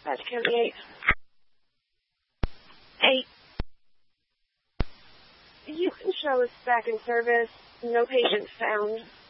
Dispatch County 8. 8. You can show us back in service. No patients found.